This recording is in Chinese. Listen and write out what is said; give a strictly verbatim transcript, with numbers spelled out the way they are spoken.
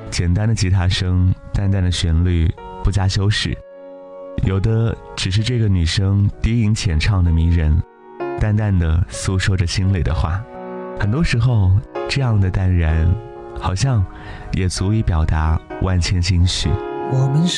简单的吉他声，淡淡的旋律，不加修饰；有的只是这个女生低吟浅唱的迷人，淡淡的诉说着心里的话。很多时候，这样的淡然好像也足以表达万千心绪。 我们